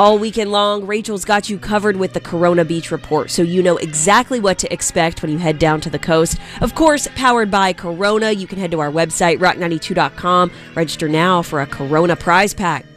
All weekend long, Rachel's got you covered with the Corona Beach Report, so you know exactly what to expect when you head down to the coast. Of course, powered by Corona, you can head to our website, rock92.com. Register now for a Corona prize pack.